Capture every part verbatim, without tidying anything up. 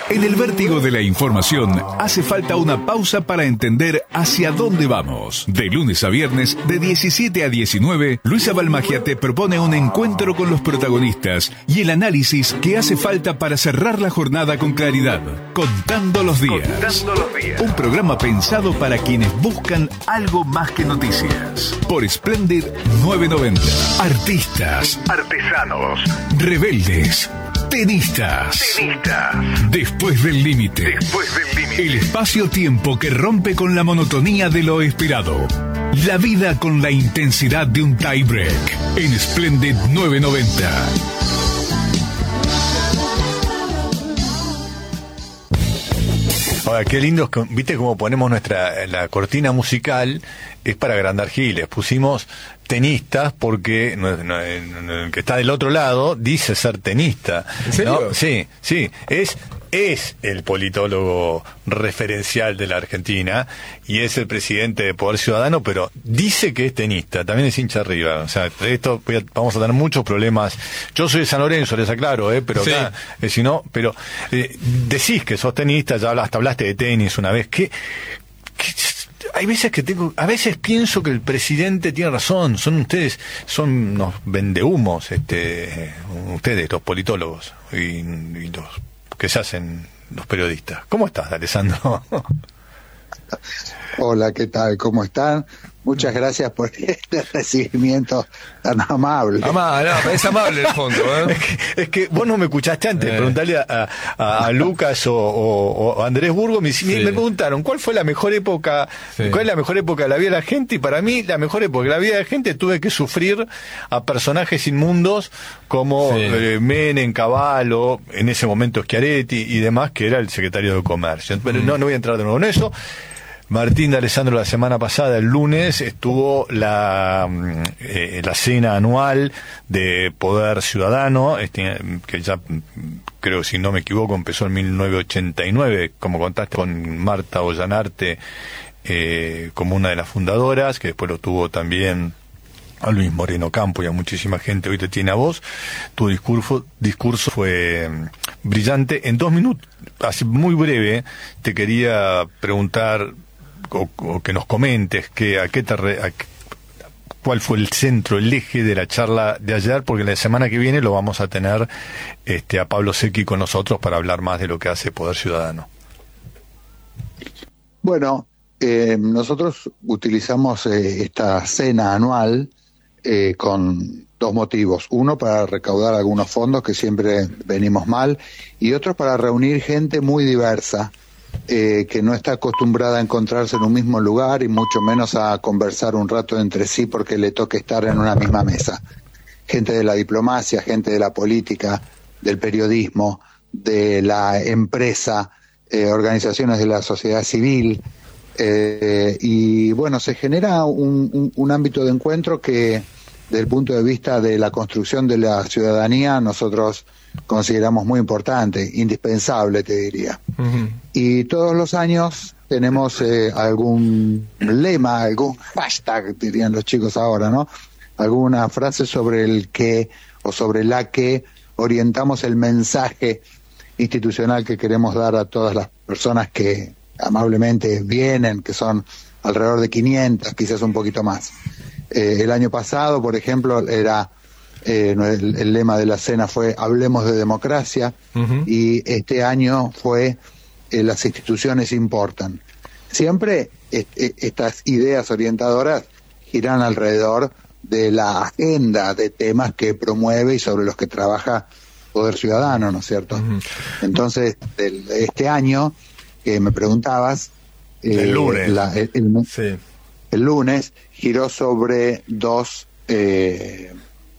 En el vértigo de la información, hace falta una pausa para entender hacia dónde vamos. De lunes a viernes, de diecisiete a diecinueve, Luisa Balmagia te propone un encuentro con los protagonistas y el análisis que hace falta para cerrar la jornada con claridad. Contando los días. Contando los días. Un programa pensado para quienes buscan algo más que noticias. Por Splendid novecientos noventa. Artistas, artesanos, rebeldes, tenistas. Tenistas. Después del límite. Después del límite. El espacio-tiempo que rompe con la monotonía de lo esperado. La vida con la intensidad de un tie-break. En Splendid novecientos noventa. Ahora, qué lindo, viste cómo ponemos nuestra la cortina musical, es para agrandar giles. Pusimos tenistas porque no, no, el que está del otro lado dice ser tenista. ¿En serio? ¿No? Sí, sí, es es el politólogo referencial de la Argentina y es el presidente de Poder Ciudadano, pero dice que es tenista, también es hincha arriba. O sea, esto voy a, vamos a tener muchos problemas. Yo soy de San Lorenzo, les aclaro, eh, pero sí. acá, eh, si no, pero eh, decís que sos tenista, ya hasta hablaste de tenis una vez. ¿Qué, qué hay veces que tengo, a veces pienso que el presidente tiene razón, son ustedes, son unos vendehumos, este, ustedes, los politólogos y, y los que se hacen los periodistas. ¿Cómo estás, Alessandro? Hola, ¿qué tal? ¿Cómo están? Muchas gracias por este recibimiento tan amable. Amable, no, es amable en el fondo, ¿eh? Es que, es que vos no me escuchaste antes, eh. preguntarle a, a, a Lucas o, o, o Andrés Burgo, me, sí. me preguntaron, ¿cuál fue la mejor época, sí. cuál es la mejor época de la vida de la gente? Y para mí, la mejor época de la vida de la gente tuve que sufrir a personajes inmundos como sí. eh, Menem, Cavallo, en ese momento Schiaretti y demás, que era el secretario de Comercio. Pero mm. no, no voy a entrar de nuevo en eso. Martín de Alessandro, la semana pasada, el lunes, estuvo la eh, la cena anual de Poder Ciudadano, este, que ya creo, si no me equivoco, empezó en mil novecientos ochenta y nueve, como contaste, con Marta Ollanarte eh, como una de las fundadoras, que después lo tuvo también a Luis Moreno Campo y a muchísima gente. Hoy te tiene a vos. Tu discurso discurso fue eh, brillante. En dos minutos, así muy breve, te quería preguntar O, o que nos comentes que a qué te re, a, cuál fue el centro, el eje de la charla de ayer, porque la semana que viene lo vamos a tener este a Pablo Secchi con nosotros para hablar más de lo que hace Poder Ciudadano. Bueno, eh, nosotros utilizamos eh, esta cena anual eh, con dos motivos. Uno, para recaudar algunos fondos que siempre venimos mal, y otro para reunir gente muy diversa, Eh, que no está acostumbrada a encontrarse en un mismo lugar y mucho menos a conversar un rato entre sí porque le toque estar en una misma mesa. Gente de la diplomacia, gente de la política, del periodismo, de la empresa, eh, organizaciones de la sociedad civil, eh, y bueno, se genera un, un, un ámbito de encuentro que, desde el punto de vista de la construcción de la ciudadanía, nosotros consideramos muy importante, indispensable, te diría. Uh-huh. Y todos los años tenemos eh, algún lema, algún hashtag, dirían los chicos ahora, ¿no? Alguna frase sobre el que o sobre la que orientamos el mensaje institucional que queremos dar a todas las personas que amablemente vienen, que son alrededor de quinientas, quizás un poquito más. Eh, el año pasado, por ejemplo, era eh, el, el lema de la cena fue "Hablemos de democracia", uh-huh. y este año fue eh, "Las instituciones importan". Siempre eh, eh, estas ideas orientadoras giran alrededor de la agenda de temas que promueve y sobre los que trabaja Poder Ciudadano, ¿no es cierto? Uh-huh. Entonces, el, este año que me preguntabas, eh, el lunes, la, el, el, sí. el lunes giró sobre dos eh,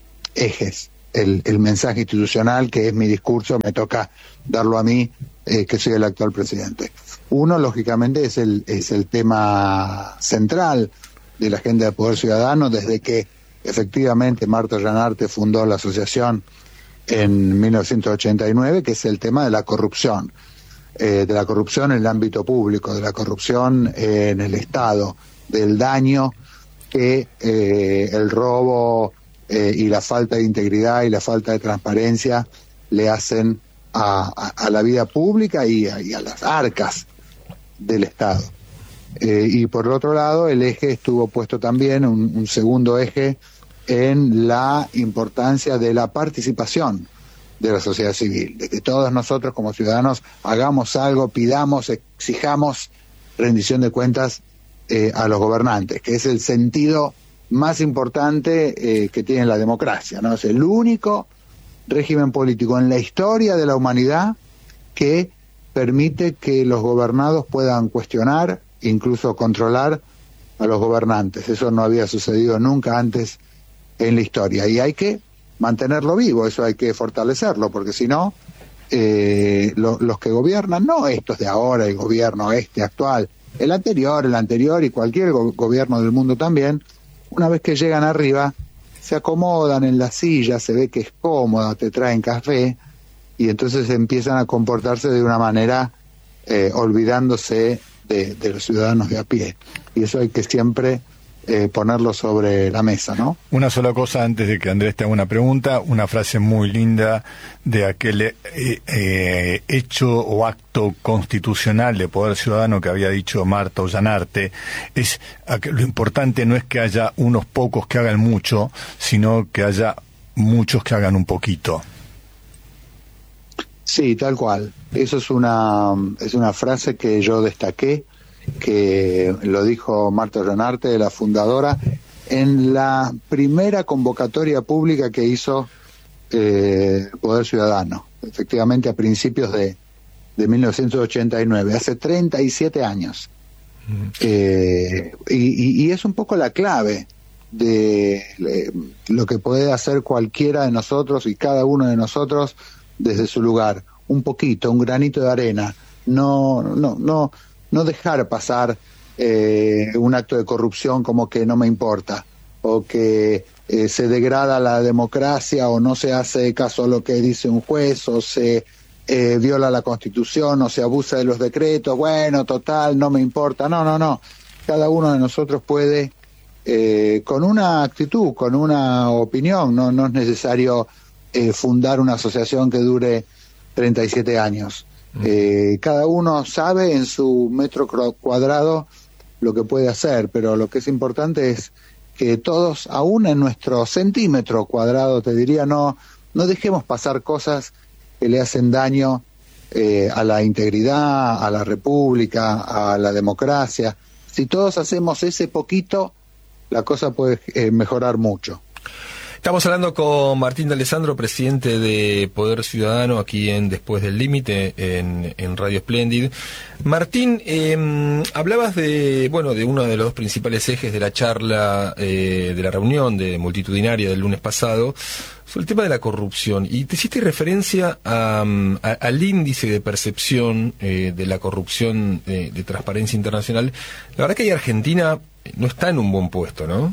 ejes. El, el mensaje institucional, que es mi discurso, me toca darlo a mí, eh, que soy el actual presidente. Uno, lógicamente, es el, es el tema central de la agenda de Poder Ciudadano, desde que efectivamente Marta Ollanarte fundó la asociación en mil novecientos ochenta y nueve, que es el tema de la corrupción, eh, de la corrupción en el ámbito público, de la corrupción eh, en el Estado, del daño que eh, el robo eh, y la falta de integridad y la falta de transparencia le hacen a, a, a la vida pública y a, y a las arcas del Estado. Eh, y por otro lado, el eje estuvo puesto también, un, un segundo eje, en la importancia de la participación de la sociedad civil, de que todos nosotros como ciudadanos hagamos algo, pidamos, exijamos rendición de cuentas eh, a los gobernantes, que es el sentido más importante eh, que tiene la democracia, ¿no? Es el único régimen político en la historia de la humanidad que permite que los gobernados puedan cuestionar, incluso controlar a los gobernantes. Eso no había sucedido nunca antes en la historia, y hay que mantenerlo vivo, eso hay que fortalecerlo, porque si no, eh, lo, los que gobiernan, no estos de ahora, el gobierno este actual, el anterior, el anterior y cualquier go- gobierno del mundo también, una vez que llegan arriba, se acomodan en la silla, se ve que es cómoda, te traen café, y entonces empiezan a comportarse de una manera eh, olvidándose de, de los ciudadanos de a pie. Y eso hay que siempre eh, ponerlo sobre la mesa, ¿no? Una sola cosa antes de que Andrés te haga una pregunta, una frase muy linda de aquel eh, eh, hecho o acto constitucional de poder ciudadano que había dicho Marta Ollanarte, es que lo importante no es que haya unos pocos que hagan mucho, sino que haya muchos que hagan un poquito. Sí, tal cual. Eso es una es una frase que yo destaqué, que lo dijo Marta Ollanarte, la fundadora, en la primera convocatoria pública que hizo eh, Poder Ciudadano, efectivamente a principios de, de mil novecientos ochenta y nueve, hace treinta y siete años. Mm. Eh, y, y es un poco la clave de eh, lo que puede hacer cualquiera de nosotros y cada uno de nosotros desde su lugar, un poquito, un granito de arena, no, no, no, no dejar pasar eh, un acto de corrupción como que no me importa, o que eh, se degrada la democracia, o no se hace caso a lo que dice un juez, o se eh, viola la Constitución, o se abusa de los decretos, bueno, total, no me importa, no, no, no, cada uno de nosotros puede, eh, con una actitud, con una opinión, no, no es necesario Eh, fundar una asociación que dure treinta y siete años. Eh, cada uno sabe en su metro cuadrado lo que puede hacer, pero lo que es importante es que todos, aún en nuestro centímetro cuadrado, te diría, no, no dejemos pasar cosas que le hacen daño eh, a la integridad, a la república, a la democracia. Si todos hacemos ese poquito, la cosa puede eh, mejorar mucho. Estamos hablando con Martín D'Alessandro, presidente de Poder Ciudadano, aquí en Después del Límite, en, en Radio Splendid. Martín, eh, hablabas de, bueno, de uno de los principales ejes de la charla, eh, de la reunión de multitudinaria del lunes pasado, sobre el tema de la corrupción, y te hiciste referencia a, a, al índice de percepción eh, de la corrupción eh, de Transparencia Internacional. La verdad que ahí Argentina no está en un buen puesto, ¿no?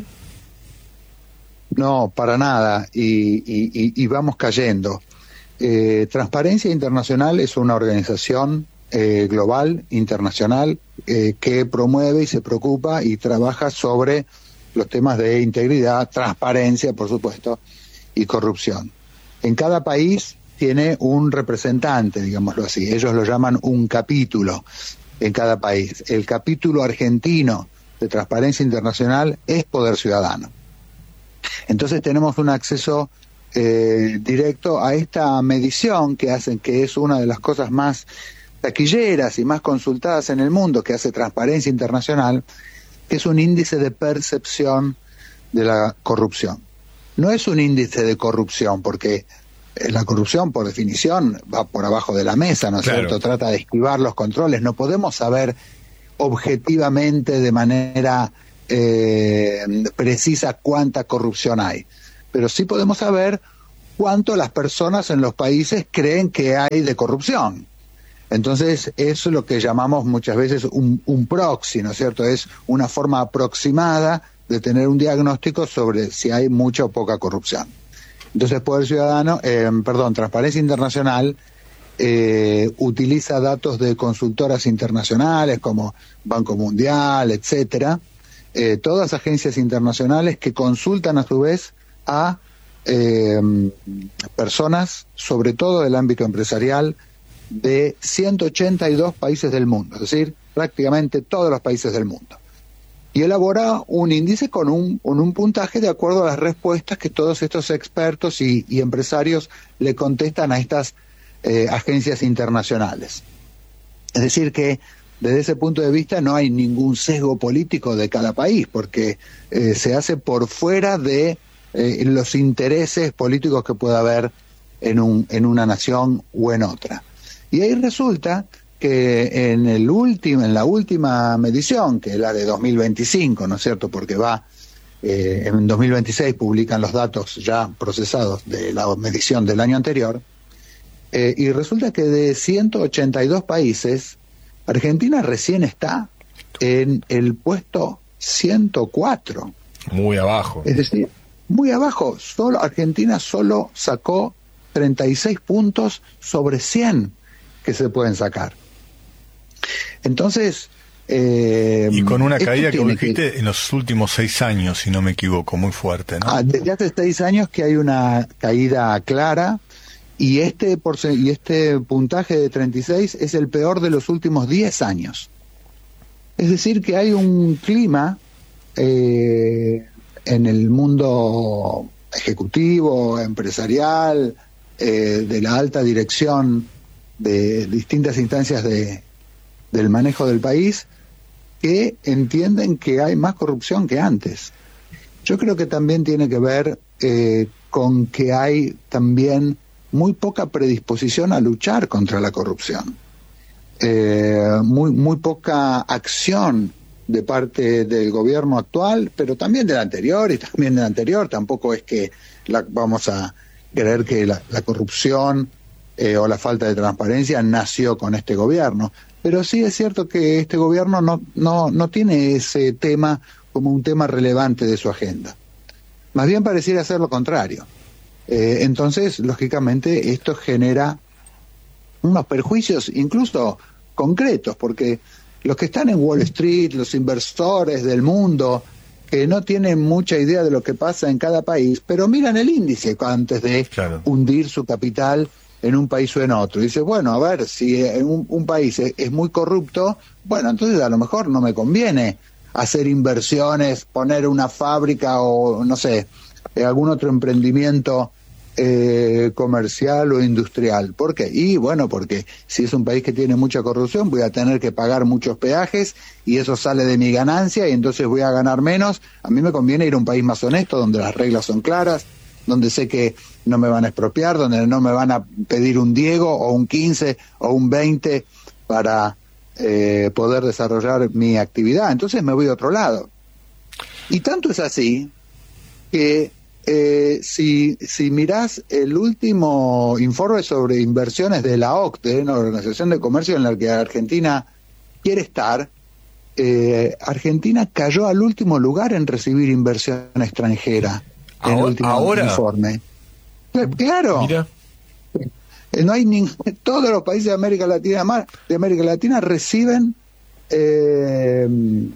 No, para nada, y, y, y vamos cayendo. Eh, Transparencia Internacional es una organización eh, global, internacional, eh, que promueve y se preocupa y trabaja sobre los temas de integridad, transparencia, por supuesto, y corrupción. En cada país tiene un representante, digámoslo así, ellos lo llaman un capítulo en cada país. El capítulo argentino de Transparencia Internacional es Poder Ciudadano. Entonces tenemos un acceso eh, directo a esta medición que hacen, que es una de las cosas más taquilleras y más consultadas en el mundo, que hace Transparencia Internacional, que es un índice de percepción de la corrupción. No es un índice de corrupción, porque la corrupción, por definición, va por abajo de la mesa, ¿no es claro. cierto? Trata de esquivar los controles. No podemos saber objetivamente, de manera Eh, precisa, cuánta corrupción hay, pero sí podemos saber cuánto las personas en los países creen que hay de corrupción. Entonces eso es lo que llamamos muchas veces un, un proxy, ¿no es cierto? Es una forma aproximada de tener un diagnóstico sobre si hay mucha o poca corrupción. Entonces Poder Ciudadano, eh, perdón, Transparencia Internacional eh, utiliza datos de consultoras internacionales como Banco Mundial, etcétera, Eh, todas agencias internacionales que consultan a su vez a eh, personas, sobre todo del ámbito empresarial, de ciento ochenta y dos países del mundo, es decir, prácticamente todos los países del mundo. Y elabora un índice con un, con un puntaje de acuerdo a las respuestas que todos estos expertos y, y empresarios le contestan a estas eh, agencias internacionales. Es decir que desde ese punto de vista no hay ningún sesgo político de cada país, porque eh, se hace por fuera de eh, los intereses políticos que pueda haber en, un, en una nación u en otra. Y ahí resulta que en el último, en la última medición, que es la de dos mil veinticinco, ¿no es cierto?, porque va, eh, en dos mil veintiséis publican los datos ya procesados de la medición del año anterior, eh, y resulta que de ciento ochenta y dos países, Argentina recién está en el puesto ciento cuatro. Muy abajo. Es decir, muy abajo. Solo Argentina solo sacó treinta y seis puntos sobre cien que se pueden sacar. Entonces... Eh, y con una caída que dijiste que... en los últimos seis años, si no me equivoco, muy fuerte, ¿no? Ah, desde hace seis años que hay una caída clara, y este, porce... y este puntaje de treinta y seis es el peor de los últimos diez años. Es decir, que hay un clima eh, en el mundo ejecutivo, empresarial, eh, de la alta dirección de distintas instancias de, del manejo del país, que entienden que hay más corrupción que antes. Yo creo que también tiene que ver eh, con que hay también muy poca predisposición a luchar contra la corrupción, eh, muy, muy poca acción de parte del gobierno actual, pero también del anterior y también del anterior. Tampoco es que la, vamos a creer que la, la corrupción eh, o la falta de transparencia nació con este gobierno, pero sí es cierto que este gobierno no, no, no tiene ese tema como un tema relevante de su agenda. Más bien pareciera ser lo contrario. Eh, entonces, lógicamente, esto genera unos perjuicios incluso concretos, porque los que están en Wall Street, los inversores del mundo, que no tienen mucha idea de lo que pasa en cada país, pero miran el índice antes de claro. hundir su capital en un país o en otro. Y dice, bueno, a ver, si en un, un país es, es muy corrupto, bueno, entonces a lo mejor no me conviene hacer inversiones, poner una fábrica o, no sé, algún otro emprendimiento eh, comercial o industrial. ¿Por qué? Y bueno, porque si es un país que tiene mucha corrupción, voy a tener que pagar muchos peajes y eso sale de mi ganancia y entonces voy a ganar menos. A mí me conviene ir a un país más honesto, donde las reglas son claras, donde sé que no me van a expropiar, donde no me van a pedir un Diego o un quince o un veinte para eh, poder desarrollar mi actividad. Entonces me voy a otro lado. Y tanto es así que eh, si, si mirás el último informe sobre inversiones de la O C D E, la Organización de Comercio en la que Argentina quiere estar, eh, Argentina cayó al último lugar en recibir inversión extranjera en ahora, el último ahora. informe. Claro. Mira. No hay ni, todos los países de América Latina de América Latina reciben eh,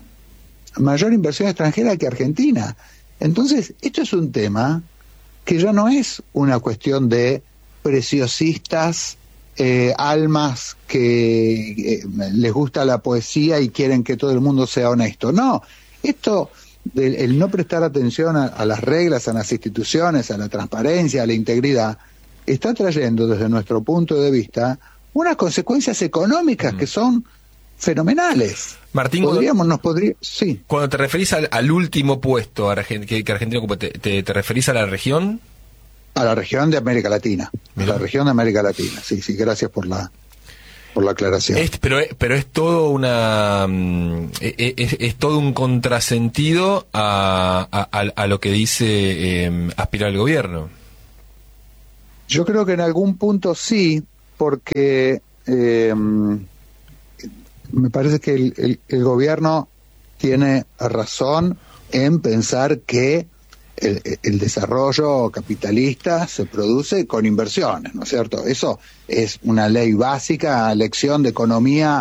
mayor inversión extranjera que Argentina. Entonces, esto es un tema que ya no es una cuestión de preciosistas, eh, almas que eh, les gusta la poesía y quieren que todo el mundo sea honesto. No, esto, del, el no prestar atención a, a las reglas, a las instituciones, a la transparencia, a la integridad, está trayendo desde nuestro punto de vista unas consecuencias económicas mm. que son fenomenales. Martín, podríamos, nos podría, sí. Cuando te referís al, al último puesto que, que Argentina ocupa, te, te, ¿te referís a la región? A la región de América Latina. Mirá. A la región de América Latina. Sí, sí, gracias por la por la aclaración. Es, pero, pero es todo una es, es, es todo un contrasentido a, a, a lo que dice eh, aspirar el gobierno. Yo creo que en algún punto sí, porque eh, me parece que el, el, el gobierno tiene razón en pensar que el, el desarrollo capitalista se produce con inversiones, ¿no es cierto? Eso es una ley básica, lección de economía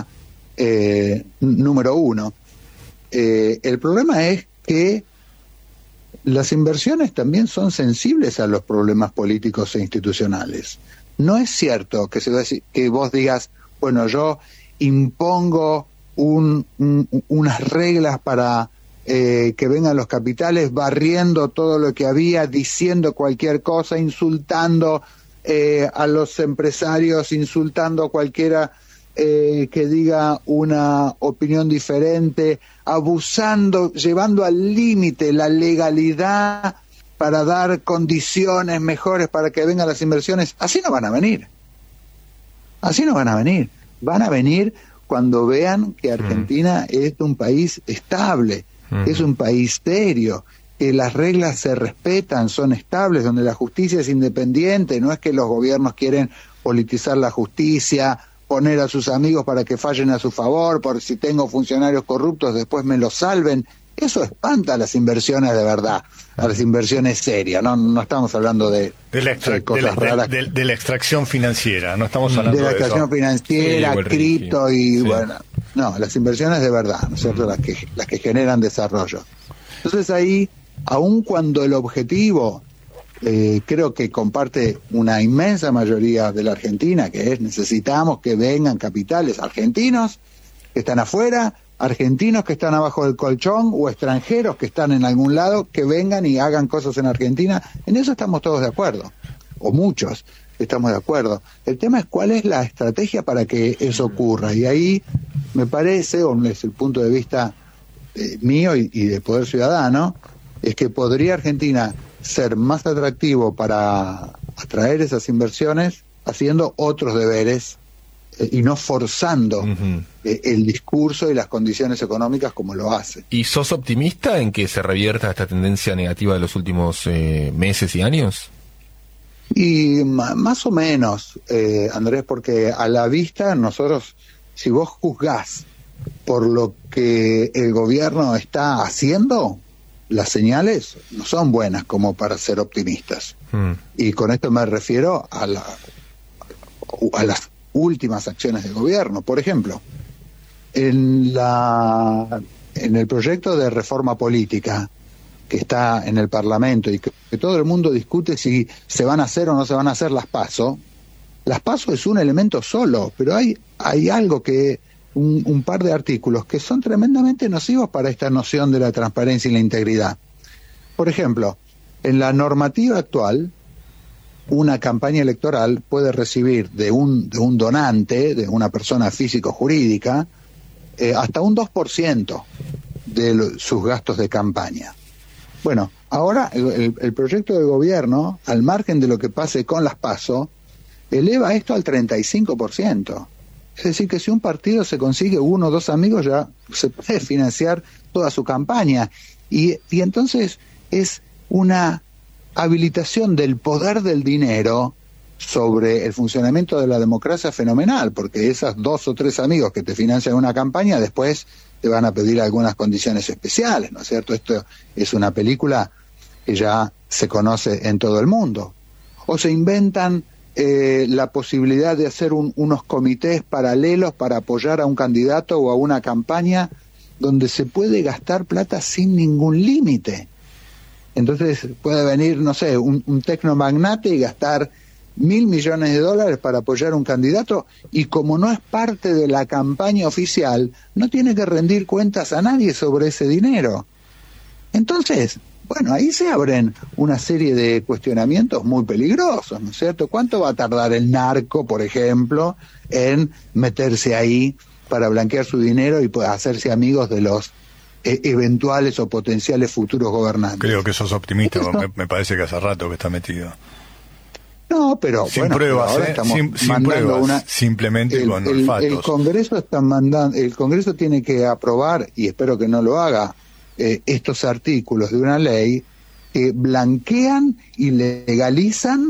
eh, número uno. Eh, el problema es que las inversiones también son sensibles a los problemas políticos e institucionales. No es cierto que, se va a decir, que vos digas, bueno, yo impongo un, un, unas reglas para eh, que vengan los capitales barriendo todo lo que había, diciendo cualquier cosa, insultando eh, a los empresarios, insultando a cualquiera eh, que diga una opinión diferente, abusando, llevando al límite la legalidad para dar condiciones mejores para que vengan las inversiones. Así no van a venir. Así no van a venir. Van a venir cuando vean que Argentina mm. es un país estable, mm. es un país serio, que las reglas se respetan, son estables, donde la justicia es independiente, no es que los gobiernos quieren politizar la justicia, poner a sus amigos para que fallen a su favor, por si tengo funcionarios corruptos después me los salven. Eso espanta a las inversiones de verdad, a las inversiones serias. No, no estamos hablando de, de, la, extra, de cosas de, la, raras. De, de, de la extracción financiera, no estamos hablando de, de la extracción eso. financiera, sí, cripto y sí. bueno, no, las inversiones de verdad, ¿no es cierto? Mm. Las que las que generan desarrollo. Entonces ahí, aun cuando el objetivo eh, creo que comparte una inmensa mayoría de la Argentina, que es necesitamos que vengan capitales argentinos que están afuera, argentinos que están abajo del colchón o extranjeros que están en algún lado, que vengan y hagan cosas en Argentina. En eso estamos todos de acuerdo, o muchos estamos de acuerdo. El tema es cuál es la estrategia para que eso ocurra, y ahí me parece, o es el punto de vista eh, mío y, y de Poder Ciudadano, es que podría Argentina ser más atractivo para atraer esas inversiones haciendo otros deberes y no forzando uh-huh. el discurso y las condiciones económicas como lo hace. ¿Y sos optimista en que se revierta esta tendencia negativa de los últimos eh, meses y años? Y m- más o menos, eh, Andrés, porque a la vista nosotros, si vos juzgás por lo que el gobierno está haciendo, las señales no son buenas como para ser optimistas. Uh-huh. Y con esto me refiero a, la, a las últimas acciones del gobierno. Por ejemplo, en la en el proyecto de reforma política que está en el Parlamento y que, que todo el mundo discute si se van a hacer o no se van a hacer las PASO, las PASO es un elemento solo, pero hay hay algo que un, un par de artículos que son tremendamente nocivos para esta noción de la transparencia y la integridad. Por ejemplo, en la normativa actual, una campaña electoral puede recibir de un de un donante, de una persona físico-jurídica, eh, hasta un dos por ciento de lo, sus gastos de campaña. Bueno, ahora el, el, el proyecto del gobierno, al margen de lo que pase con las PASO, eleva esto al treinta y cinco por ciento. Es decir, que si un partido se consigue uno o dos amigos, ya se puede financiar toda su campaña. Y, y entonces es una habilitación del poder del dinero sobre el funcionamiento de la democracia fenomenal, porque esas dos o tres amigos que te financian una campaña después te van a pedir algunas condiciones especiales, ¿no es cierto? Esto es una película que ya se conoce en todo el mundo. O se inventan eh, la posibilidad de hacer un, unos comités paralelos para apoyar a un candidato o a una campaña donde se puede gastar plata sin ningún límite. Entonces puede venir, no sé, un, un tecnomagnate y gastar mil millones de dólares para apoyar a un candidato, y como no es parte de la campaña oficial, no tiene que rendir cuentas a nadie sobre ese dinero. Entonces, bueno, ahí se abren una serie de cuestionamientos muy peligrosos, ¿no es cierto? ¿Cuánto va a tardar el narco, por ejemplo, en meterse ahí para blanquear su dinero y pues, hacerse amigos de los eventuales o potenciales futuros gobernantes? Creo que sos optimista, no, me, me parece que hace rato que está metido. No, pero sin bueno, pruebas, ahora ¿eh? estamos sin, sin mandando pruebas, una, simplemente el, con el, olfatos. El Congreso está mandando, el Congreso tiene que aprobar, y espero que no lo haga, eh, estos artículos de una ley que blanquean y legalizan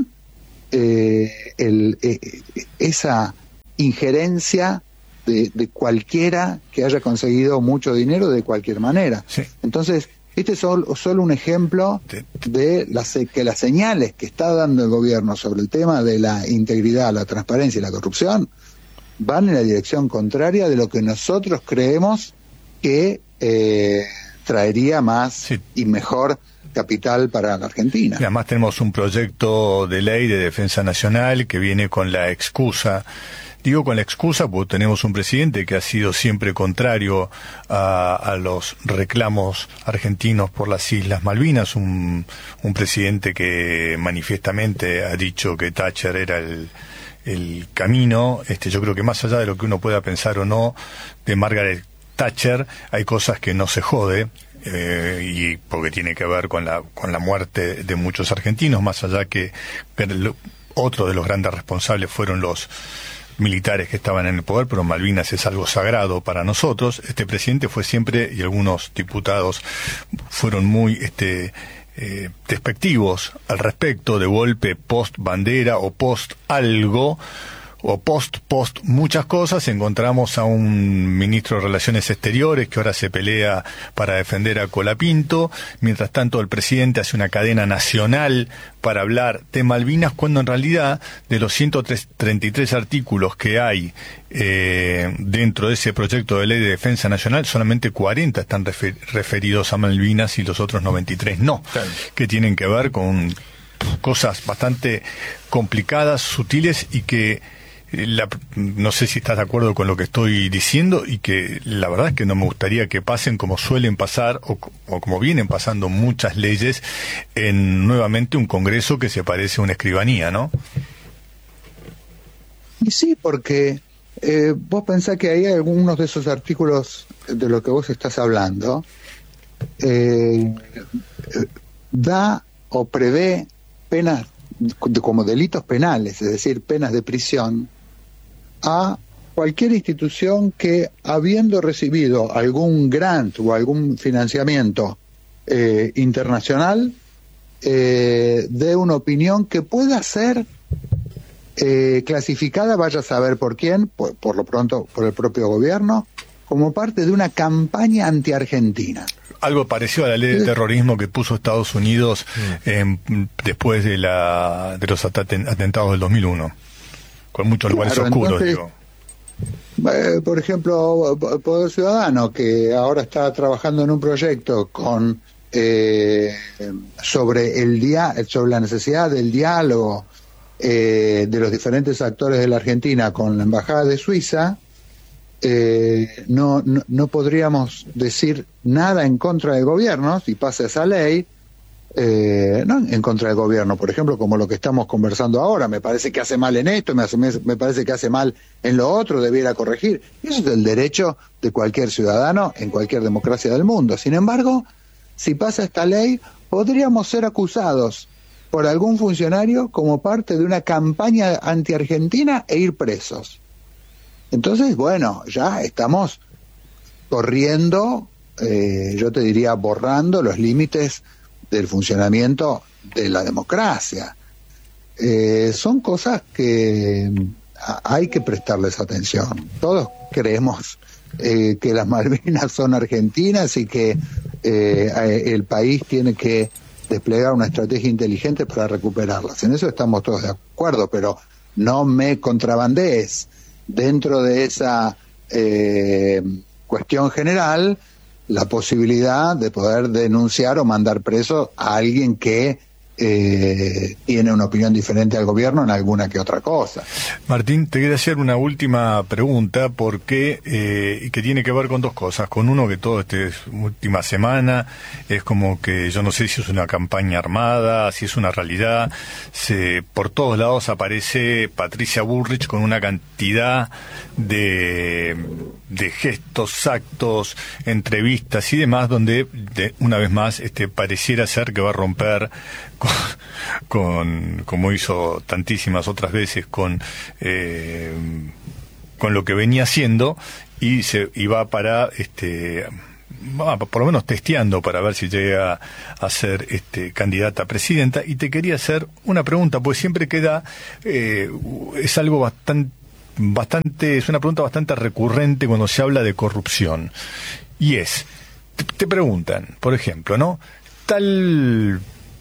eh, el, eh, esa injerencia De, de cualquiera que haya conseguido mucho dinero de cualquier manera. Sí. Entonces, este es solo, solo un ejemplo de las que las señales que está dando el gobierno sobre el tema de la integridad, la transparencia y la corrupción van en la dirección contraria de lo que nosotros creemos que eh, traería más sí. y mejor capital para la Argentina. Y además tenemos un proyecto de ley de defensa nacional que viene con la excusa, digo con la excusa porque tenemos un presidente que ha sido siempre contrario a, a los reclamos argentinos por las Islas Malvinas, un, un presidente que manifiestamente ha dicho que Thatcher era el, el camino. Este, yo creo que más allá de lo que uno pueda pensar o no de Margaret Thatcher, hay cosas que no se jode. Eh, y porque tiene que ver con la con la muerte de muchos argentinos, más allá que otro de los grandes responsables fueron los militares que estaban en el poder, pero Malvinas es algo sagrado para nosotros. Este presidente fue siempre, y algunos diputados fueron muy este eh, despectivos al respecto, de golpe post bandera o post algo, o post, post muchas cosas. Encontramos a un ministro de Relaciones Exteriores que ahora se pelea para defender a Colapinto. Mientras tanto, el presidente hace una cadena nacional para hablar de Malvinas, cuando en realidad de los ciento treinta y tres artículos que hay eh, dentro de ese proyecto de ley de defensa nacional, solamente cuarenta están refer- referidos a Malvinas y los otros noventa y tres no, claro, que tienen que ver con cosas bastante complicadas, sutiles, y que La, no sé si estás de acuerdo con lo que estoy diciendo, y que la verdad es que no me gustaría que pasen como suelen pasar o, o como vienen pasando muchas leyes en nuevamente un Congreso que se parece a una escribanía, ¿no? Y sí, porque eh, vos pensás que hay algunos de esos artículos de lo que vos estás hablando eh, da o prevé penas como delitos penales, es decir, penas de prisión a cualquier institución que, habiendo recibido algún grant o algún financiamiento eh, internacional, eh, dé una opinión que pueda ser eh, clasificada, vaya a saber por quién, por, por lo pronto por el propio gobierno, como parte de una campaña anti-argentina. Algo parecido a la ley de terrorismo que puso Estados Unidos eh, después de la de los aten- atentados del dos mil uno, con muchos lugares claro, oscuros, entonces, digo. Eh, por ejemplo, Poder Ciudadano, que ahora está trabajando en un proyecto con eh, sobre el dia- sobre la necesidad del diálogo eh, de los diferentes actores de la Argentina con la Embajada de Suiza. Eh, no, no, no podríamos decir nada en contra del gobierno si pasa esa ley, eh, no en contra del gobierno, por ejemplo, como lo que estamos conversando ahora. Me parece que hace mal en esto, me, hace, me parece que hace mal en lo otro, debiera corregir. Eso es el derecho de cualquier ciudadano en cualquier democracia del mundo. Sin embargo, si pasa esta ley, podríamos ser acusados por algún funcionario como parte de una campaña anti-argentina e ir presos. Entonces, bueno, ya estamos corriendo, eh, yo te diría borrando los límites del funcionamiento de la democracia. Eh, son cosas que hay que prestarles atención. Todos creemos eh, que las Malvinas son argentinas y que eh, el país tiene que desplegar una estrategia inteligente para recuperarlas. En eso estamos todos de acuerdo, pero no me contrabandees dentro de esa eh, cuestión general la posibilidad de poder denunciar o mandar preso a alguien que eh, tiene una opinión diferente al gobierno en alguna que otra cosa. Martín, te quería hacer una última pregunta, porque eh, que tiene que ver con dos cosas. Con uno, que toda esta última semana es como que yo no sé si es una campaña armada, si es una realidad. Se, por todos lados aparece Patricia Bullrich con una cantidad de, de gestos, actos, entrevistas y demás, donde de, una vez más este pareciera ser que va a romper con, con como hizo tantísimas otras veces con eh, con lo que venía haciendo, y se y va para este va por lo menos testeando para ver si llega a ser este candidata a presidenta. Y te quería hacer una pregunta, pues siempre queda eh, es algo bastante bastante es una pregunta bastante recurrente cuando se habla de corrupción, y es te, te preguntan, por ejemplo, ¿no? Tal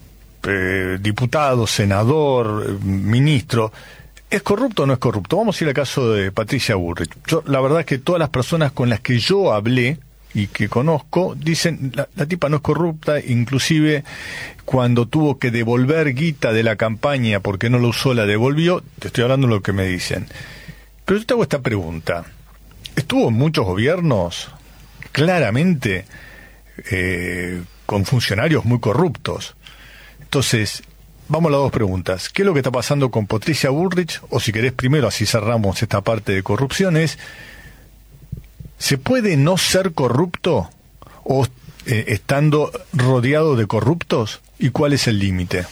Eh, diputado, senador, ministro, ¿es corrupto o no es corrupto? Vamos a ir al caso de Patricia Bullrich. Yo, la verdad es que todas las personas con las que yo hablé, y que conozco, dicen, la, la tipa no es corrupta, inclusive cuando tuvo que devolver guita de la campaña porque no lo usó, la devolvió. Te estoy hablando de lo que me dicen. Pero yo te hago esta pregunta. Estuvo en muchos gobiernos, claramente, eh, con funcionarios muy corruptos. Entonces, vamos a las dos preguntas. ¿Qué es lo que está pasando con Patricia Bullrich? O si querés primero, así cerramos esta parte de corrupciones. ¿Se puede no ser corrupto o eh, estando rodeado de corruptos? ¿Y cuál es el límite?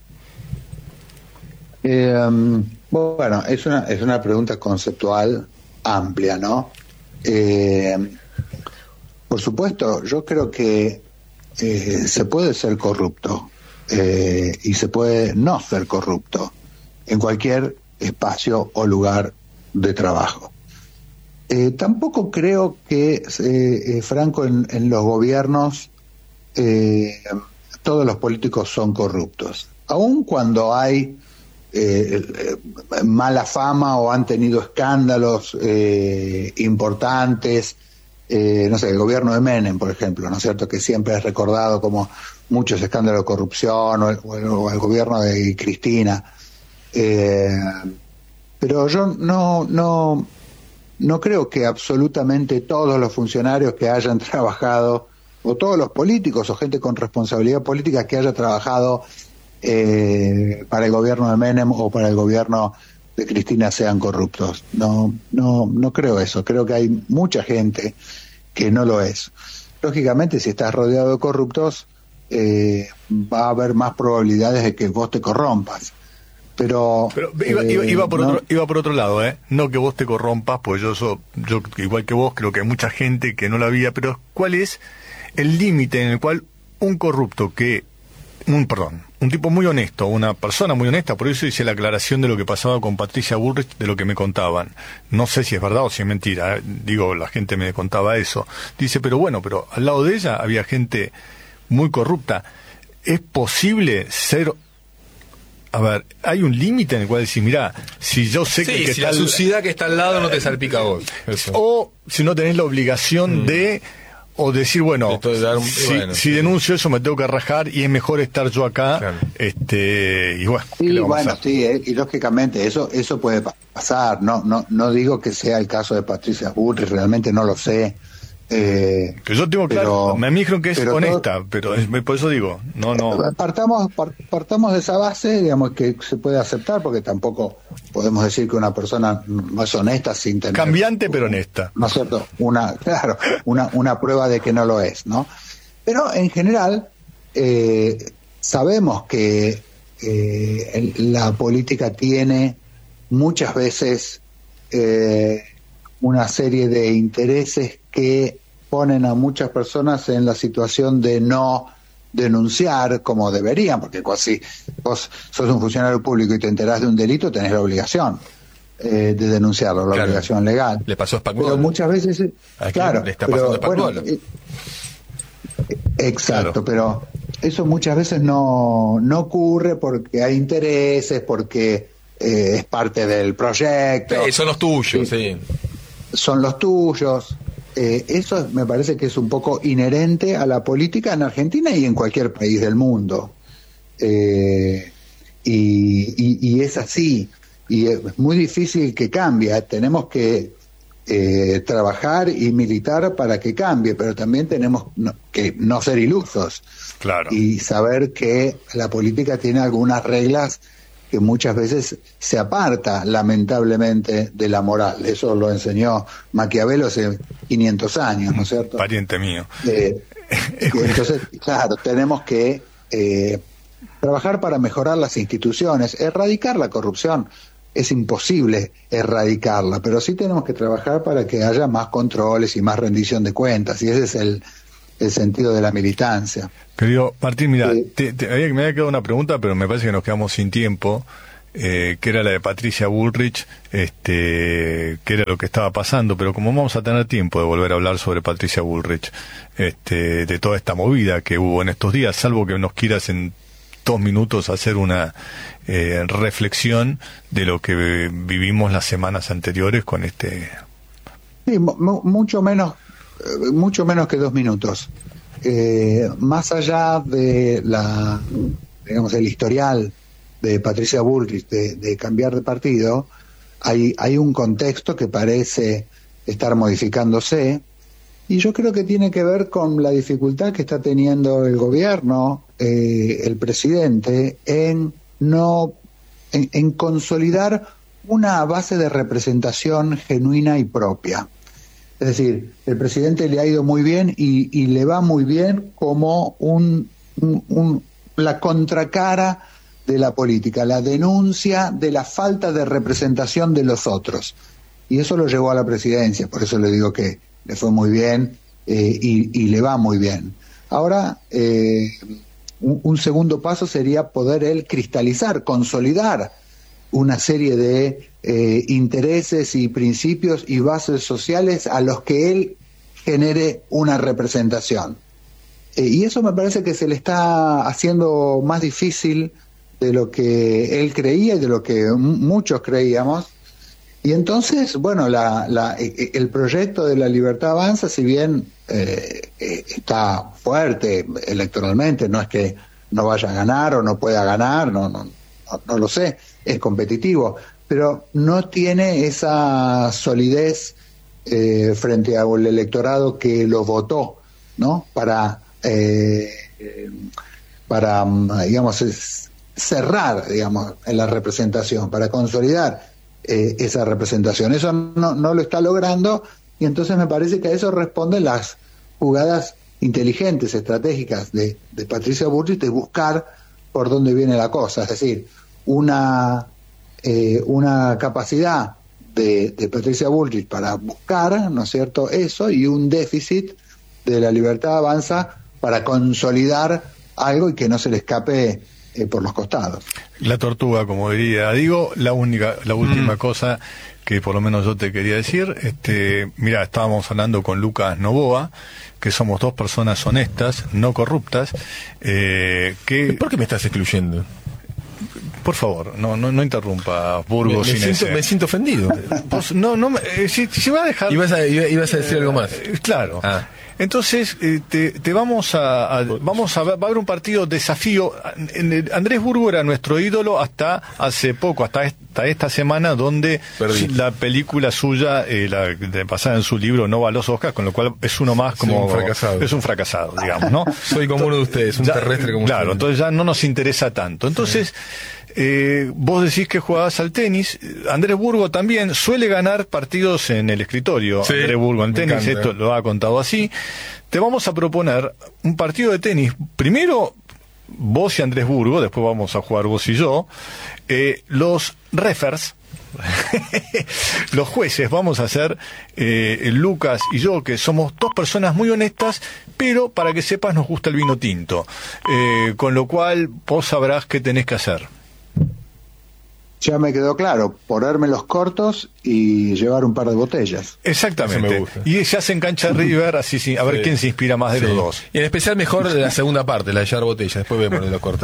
Eh, um, bueno, es una, es una pregunta conceptual amplia, ¿no? Eh, por supuesto, yo creo que eh, se puede ser corrupto eh, y se puede no ser corrupto en cualquier espacio o lugar de trabajo. Eh, tampoco creo que, eh, eh, Franco, en, en los gobiernos eh, todos los políticos son corruptos. Aun cuando hay eh, eh, mala fama o han tenido escándalos eh, importantes, eh, no sé, el gobierno de Menem, por ejemplo, ¿no es cierto?, que siempre es recordado como muchos escándalos de corrupción, o el, o el, o el gobierno de Cristina. Eh, pero yo no... no No creo que absolutamente todos los funcionarios que hayan trabajado, o todos los políticos o gente con responsabilidad política que haya trabajado eh, para el gobierno de Menem o para el gobierno de Cristina sean corruptos. No, no, no creo eso. Creo que hay mucha gente que no lo es. Lógicamente, si estás rodeado de corruptos, eh, va a haber más probabilidades de que vos te corrompas. Pero, Pero iba, eh, iba, iba, por no. otro, iba por otro lado, ¿eh? No que vos te corrompas, pues yo, so, yo igual que vos, creo que hay mucha gente que no la había, pero ¿cuál es el límite en el cual un corrupto que, un perdón, un tipo muy honesto, una persona muy honesta, por eso hice la aclaración de lo que pasaba con Patricia Bullrich, de lo que me contaban. No sé si es verdad o si es mentira, ¿eh? Digo, la gente me contaba eso. Dice, pero bueno, pero al lado de ella había gente muy corrupta. ¿Es posible ser... A ver, hay un límite en el cual decís, mirá, si yo sé sí, que, que si está la al- suciedad que está al lado no te salpica a vos. Eso. o si no tenés la obligación Mm. de, o decir, bueno, De todo dar un- si, bueno, si sí. denuncio eso me tengo que rajar y es mejor estar yo acá, Claro. este, y bueno, ¿qué Sí, le vamos a bueno, hacer? sí, eh, y lógicamente eso eso puede pa- pasar. No no no digo que sea el caso de Patricia Bullrich, realmente no lo sé. Eh, Que yo tengo claro, pero- me dijeron que es pero honesta, todo- pero es- por eso digo, no, no. partamos par- partamos de esa base, digamos, que se puede aceptar, porque tampoco podemos decir que una persona no es honesta sin tener, Cambiante pero honesta. ¿no es cierto?, una claro una una prueba de que no lo es, ¿no? Pero en general eh, sabemos que eh, el- la política tiene muchas veces eh, una serie de intereses que ponen a muchas personas en la situación de no denunciar como deberían, porque si vos sos un funcionario público y te enterás de un delito, tenés la obligación eh, de denunciarlo, la Claro. obligación legal. Le pasó a Pero Spagnolo. muchas veces, eh, ¿A quién claro, le está pero, pasando a bueno, Spagnolo? eh, exacto, Claro. pero eso muchas veces no, no ocurre porque hay intereses, porque eh, es parte del proyecto, Eh, son los tuyos, Sí. sí. son los tuyos. Eh, eso me parece que es un poco inherente a la política en Argentina y en cualquier país del mundo. Eh, y, y, y es así. Y es muy difícil que cambie. Tenemos que eh, trabajar y militar para que cambie, pero también tenemos no, que no ser ilusos. Claro. Y saber que la política tiene algunas reglas que muchas veces se aparta, lamentablemente, de la moral. Eso lo enseñó Maquiavelo hace quinientos años, ¿no es cierto? Pariente mío. Eh, entonces, claro, tenemos que eh, trabajar para mejorar las instituciones, erradicar la corrupción. Es imposible erradicarla, pero sí tenemos que trabajar para que haya más controles y más rendición de cuentas, y ese es el, el sentido de la militancia. Querido Martín, mira, Sí. te, te- había- me había quedado una pregunta, pero me parece que nos quedamos sin tiempo, eh, que era la de Patricia Bullrich, este, que era lo que estaba pasando, pero como vamos a tener tiempo de volver a hablar sobre Patricia Bullrich, este, de toda esta movida que hubo en estos días, salvo que nos quieras en dos minutos hacer una eh, reflexión de lo que vivimos las semanas anteriores con este... Sí, mu- mu- mucho menos mucho menos que dos minutos. Eh, más allá de la, digamos, el historial de Patricia Bullrich de, de cambiar de partido, hay, hay un contexto que parece estar modificándose, y yo creo que tiene que ver con la dificultad que está teniendo el gobierno, eh, el presidente, en no en, en consolidar una base de representación genuina y propia. Es decir, el presidente le ha ido muy bien y, y le va muy bien como un, un, un, la contracara de la política, la denuncia de la falta de representación de los otros. Y eso lo llevó a la presidencia, por eso le digo que le fue muy bien eh, y, y le va muy bien. Ahora, eh, un, un segundo paso sería poder él cristalizar, consolidar una serie de eh, intereses y principios y bases sociales a los que él genere una representación. Eh, y eso me parece que se le está haciendo más difícil de lo que él creía y de lo que m- muchos creíamos. Y entonces, bueno, la, la, el proyecto de La Libertad Avanza, si bien eh, está fuerte electoralmente, no es que no vaya a ganar o no pueda ganar, no, no, no, no lo sé, es competitivo, pero no tiene esa solidez eh, frente al electorado que lo votó, ¿no? Para, eh, para digamos, cerrar, digamos, en la representación, para consolidar Eh, esa representación. Eso no, no lo está logrando, y entonces me parece que a eso responden las jugadas inteligentes, estratégicas de, de Patricia Bullrich, de buscar por dónde viene la cosa, es decir, una eh, una capacidad de, de Patricia Bullrich para buscar, ¿no es cierto?, eso, y un déficit de La Libertad Avanza para consolidar algo y que no se le escape eh, por los costados. La tortuga, como diría. Digo, la única, la última mm. cosa que por lo menos yo te quería decir, este, mira, estábamos hablando con Lucas Novoa, que somos dos personas honestas, no corruptas, eh, que... ¿Por qué me estás excluyendo? Por favor, no no, no interrumpa, Burgos. Me, me, siento, me siento ofendido. Pues, no, no, eh, si, si va a dejar... ¿Ibas a, ibas a decir eh, algo más? Claro. Ah. Entonces, eh, te, te vamos a, a vamos a va a haber un partido desafío. Andrés Burgo era nuestro ídolo hasta hace poco, hasta esta, esta semana, donde Perdí. la película suya, eh, la de basada en su libro, no va a los Oscars, con lo cual es uno más como sí, un fracasado. Es un fracasado, digamos, ¿no? Soy como uno de ustedes, un ya, terrestre como Claro, ustedes. Entonces ya no nos interesa tanto. Entonces, sí. Eh, vos decís que jugabas al tenis. Andrés Burgo también suele ganar partidos en el escritorio. Sí, Andrés Burgo en tenis, encanta. Esto lo ha contado así. Te vamos a proponer un partido de tenis. Primero vos y Andrés Burgo, después vamos a jugar vos y yo. Eh, los refers, los jueces, vamos a ser eh, Lucas y yo, que somos dos personas muy honestas, pero para que sepas nos gusta el vino tinto. Eh, con lo cual vos sabrás qué tenés que hacer. Ya me quedó claro, ponerme los cortos y llevar un par de botellas. Exactamente. Y se hace en cancha River, así sí, a ver sí. quién se inspira más de sí. los dos. Y en especial mejor de la segunda parte, la de llevar botellas, después vemos de los cortos.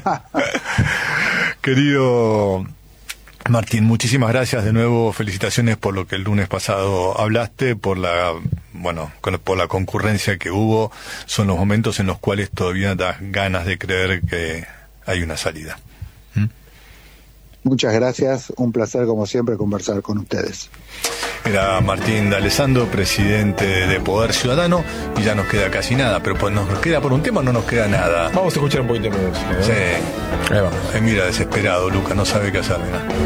Querido Martín, muchísimas gracias de nuevo, felicitaciones por lo que el lunes pasado hablaste, por la, bueno, por la concurrencia que hubo. Son los momentos en los cuales todavía das ganas de creer que hay una salida. Muchas gracias, un placer como siempre conversar con ustedes. Era Martín D'Alessandro, presidente de Poder Ciudadano, y ya nos queda casi nada, pero pues nos queda por un tema, no nos queda nada. Vamos a escuchar un poquito de música, ¿no? Sí. Ahí vamos. Ahí mira, desesperado, Lucas, no sabe qué hacer, mira.